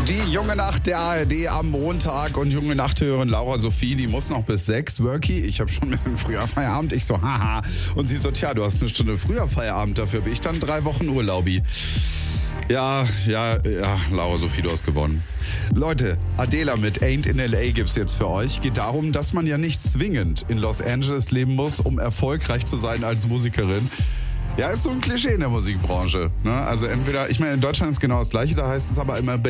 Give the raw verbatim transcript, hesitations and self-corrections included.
Die junge Nacht der A R D am Montag und junge Nachthörerin Laura Sophie, die muss noch bis sechs. Worky, ich habe schon ein bisschen früher Feierabend. Ich so, haha. Und sie so, tja, du hast eine Stunde früher Feierabend, dafür habe ich dann drei Wochen Urlaubi. Ja, ja, ja, Laura Sophie, du hast gewonnen. Leute, Adela mit Ain't in L A gibt's jetzt für euch. Geht darum, dass man ja nicht zwingend in Los Angeles leben muss, um erfolgreich zu sein als Musikerin. Ja, ist so ein Klischee in der Musikbranche. Ne? Also entweder, ich meine, in Deutschland ist genau das Gleiche, da heißt es aber immer